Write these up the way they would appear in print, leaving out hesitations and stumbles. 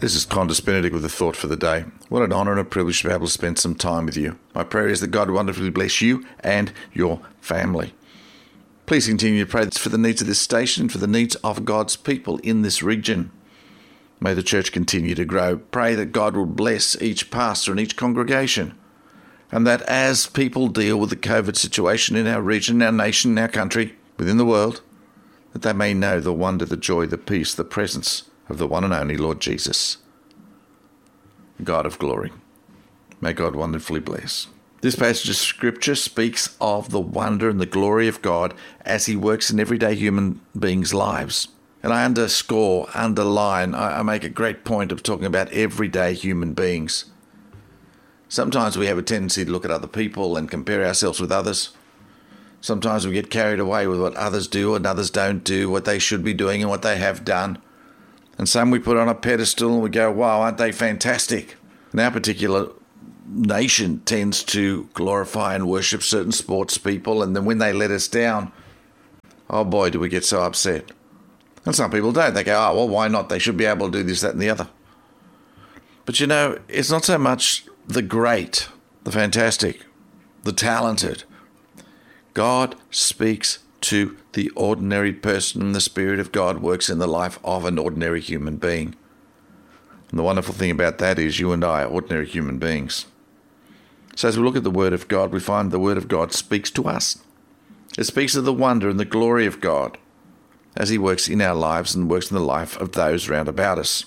This is Qantas Benedict with a thought for the day. What an honour and a privilege to be able to spend some time with you. My prayer is that God wonderfully bless you and your family. Please continue to pray for the needs of this station and for the needs of God's people in this region. May the church continue to grow. Pray that God will bless each pastor and each congregation, and that as people deal with the COVID situation in our region, our nation, our country, within the world, that they may know the wonder, the joy, the peace, the presence of the one and only Lord Jesus, God of glory. May God wonderfully bless. This passage of Scripture speaks of the wonder and the glory of God as He works in everyday human beings' lives. And I underline, I make a great point of talking about everyday human beings. Sometimes we have a tendency to look at other people and compare ourselves with others. Sometimes we get carried away with what others do and others don't do, what they should be doing and what they have done. And some we put on a pedestal and we go, wow, aren't they fantastic? And our particular nation tends to glorify and worship certain sports people, and then when they let us down, oh boy, do we get so upset. And some people don't. They go, oh, well, why not? They should be able to do this, that, and the other. But you know, it's not so much the great, the fantastic, the talented. God speaks to the ordinary person, and the Spirit of God works in the life of an ordinary human being. And the wonderful thing about that is you and I are ordinary human beings. So as we look at the Word of God, we find the Word of God speaks to us. It speaks of the wonder and the glory of God as He works in our lives and works in the life of those round about us.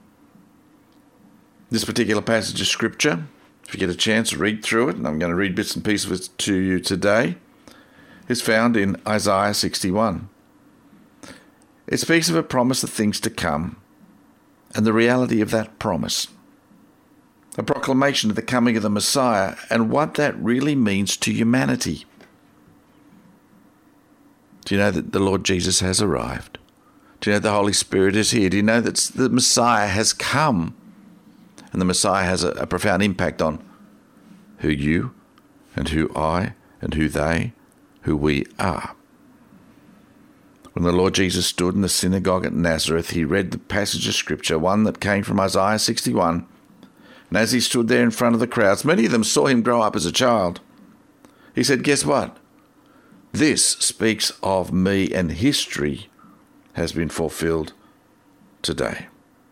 This particular passage of Scripture, if you get a chance, read through it, and I'm going to read bits and pieces of it to you today, is found in Isaiah 61. It speaks of a promise of things to come and the reality of that promise. A proclamation of the coming of the Messiah and what that really means to humanity. Do you know that the Lord Jesus has arrived? Do you know the Holy Spirit is here? Do you know that the Messiah has come? And the Messiah has a profound impact on who you and who I and who they, who we are. When the Lord Jesus stood in the synagogue at Nazareth, He read the passage of Scripture, one that came from Isaiah 61. And as He stood there in front of the crowds, many of them saw Him grow up as a child. He said, guess what? This speaks of me, and history has been fulfilled today.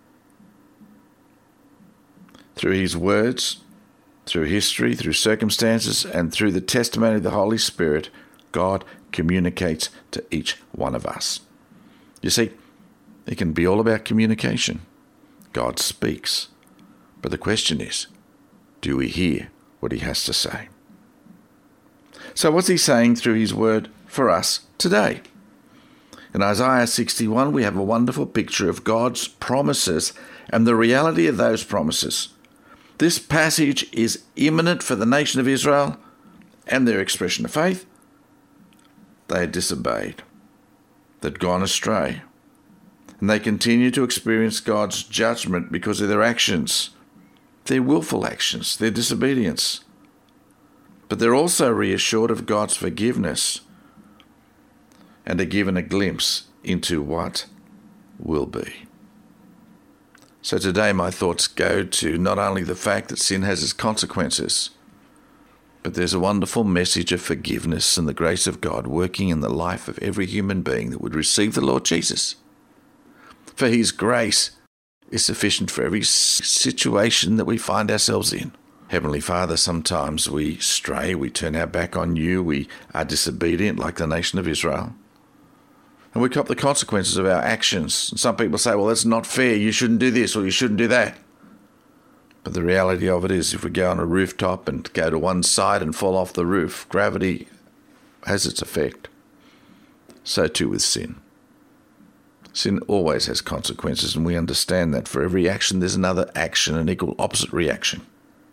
Through His words, through history, through circumstances, and through the testimony of the Holy Spirit, God communicates to each one of us. You see, it can be all about communication. God speaks. But the question is, do we hear what He has to say? So what's He saying through His word for us today? In Isaiah 61, we have a wonderful picture of God's promises and the reality of those promises. This passage is imminent for the nation of Israel and their expression of faith. They had disobeyed. They'd gone astray. And they continue to experience God's judgment because of their actions, their willful actions, their disobedience. But they're also reassured of God's forgiveness and are given a glimpse into what will be. So today my thoughts go to not only the fact that sin has its consequences, but there's a wonderful message of forgiveness and the grace of God working in the life of every human being that would receive the Lord Jesus. For His grace is sufficient for every situation that we find ourselves in. Heavenly Father, sometimes we stray, we turn our back on You, we are disobedient like the nation of Israel. And we cop the consequences of our actions. And some people say, well, that's not fair, you shouldn't do this or you shouldn't do that. But the reality of it is, if we go on a rooftop and go to one side and fall off the roof, gravity has its effect. So too with sin. Sin always has consequences, and we understand that. For every action, there's another action, an equal opposite reaction.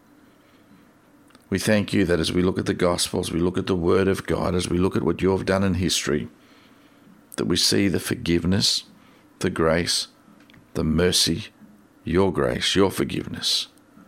We thank You that as we look at the Gospels, we look at the Word of God, as we look at what You have done in history, that we see the forgiveness, the grace, the mercy, Your grace, Your forgiveness.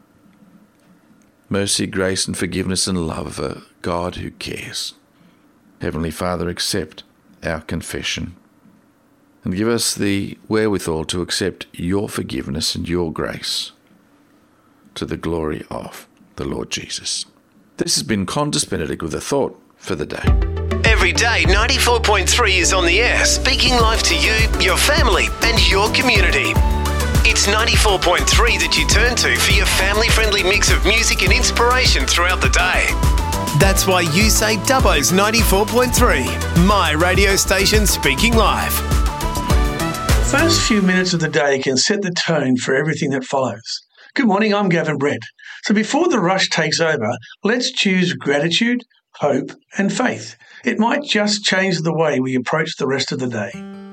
Mercy, grace, and forgiveness and love of a God who cares. Heavenly Father, accept our confession and give us the wherewithal to accept your forgiveness and your grace to the glory of the Lord Jesus. This has been Qantas Benedict with a thought for the day. Every day, 94.3 is on the air, speaking life to you, your family, and your community. It's 94.3 that you turn to for your family-friendly mix of music and inspiration throughout the day. That's why you say Dubbo's 94.3, my radio station speaking live. First few minutes of the day can set the tone for everything that follows. Good morning, I'm Gavin Brett. So before the rush takes over, let's choose gratitude, hope and faith. It might just change the way we approach the rest of the day.